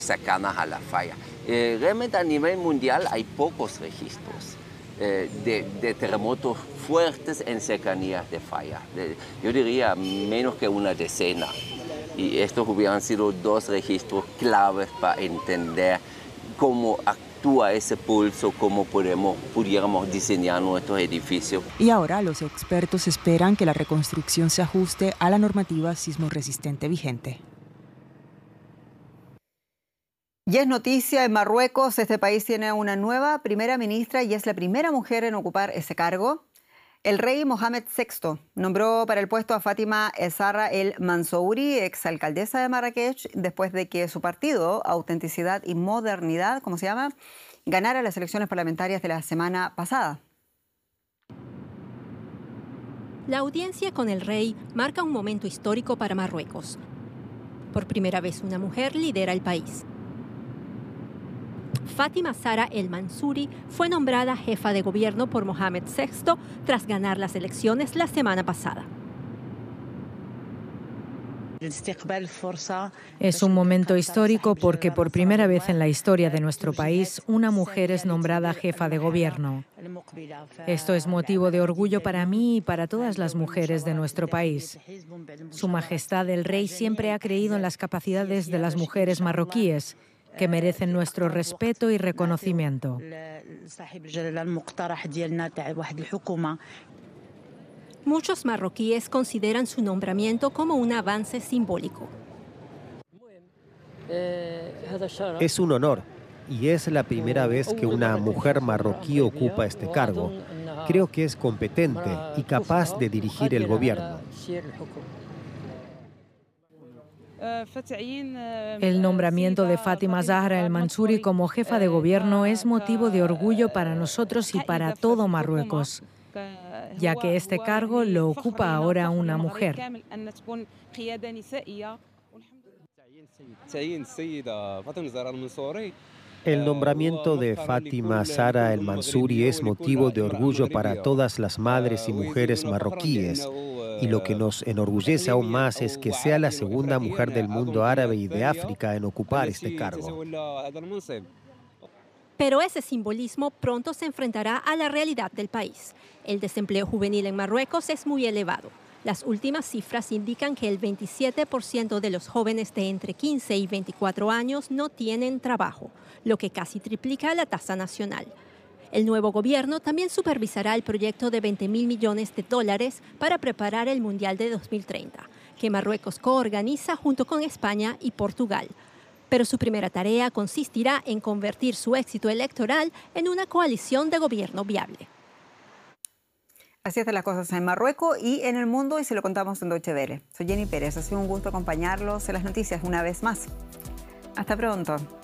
cercanas a la falla. Realmente a nivel mundial hay pocos registros de terremotos fuertes en cercanías de fallas. Yo diría menos que una decena. Y estos hubieran sido dos registros claves para entender cómo actúa ese pulso, cómo pudiéramos diseñar nuestros edificios. Y ahora los expertos esperan que la reconstrucción se ajuste a la normativa sismorresistente vigente. Y es noticia en Marruecos. Este país tiene una nueva primera ministra y es la primera mujer en ocupar ese cargo. El rey Mohamed VI nombró para el puesto a Fátima Zahra El Mansouri, exalcaldesa de Marrakech, después de que su partido, Autenticidad y Modernidad, ¿cómo se llama?, ganara las elecciones parlamentarias de la semana pasada. La audiencia con el rey marca un momento histórico para Marruecos. Por primera vez una mujer lidera el país. Fátima Zahra El Mansouri fue nombrada jefa de gobierno por Mohamed VI tras ganar las elecciones la semana pasada. Es un momento histórico porque por primera vez en la historia de nuestro país una mujer es nombrada jefa de gobierno. Esto es motivo de orgullo para mí y para todas las mujeres de nuestro país. Su Majestad el Rey siempre ha creído en las capacidades de las mujeres marroquíes, que merecen nuestro respeto y reconocimiento. Muchos marroquíes consideran su nombramiento como un avance simbólico. Es un honor y es la primera vez que una mujer marroquí ocupa este cargo. Creo que es competente y capaz de dirigir el gobierno. El nombramiento de Fátima Zahra El Mansouri como jefa de gobierno es motivo de orgullo para nosotros y para todo Marruecos, ya que este cargo lo ocupa ahora una mujer. El nombramiento de Fátima Zahra El Mansouri es motivo de orgullo para todas las madres y mujeres marroquíes. Y lo que nos enorgullece aún más es que sea la segunda mujer del mundo árabe y de África en ocupar este cargo. Pero ese simbolismo pronto se enfrentará a la realidad del país. El desempleo juvenil en Marruecos es muy elevado. Las últimas cifras indican que el 27% de los jóvenes de entre 15 y 24 años no tienen trabajo, lo que casi triplica la tasa nacional. El nuevo gobierno también supervisará el proyecto de $20.000 millones para preparar el Mundial de 2030, que Marruecos coorganiza junto con España y Portugal. Pero su primera tarea consistirá en convertir su éxito electoral en una coalición de gobierno viable. Así están las cosas en Marruecos y en el mundo, y se lo contamos en Deutsche Welle. Soy Jenny Pérez, ha sido un gusto acompañarlos en las noticias una vez más. Hasta pronto.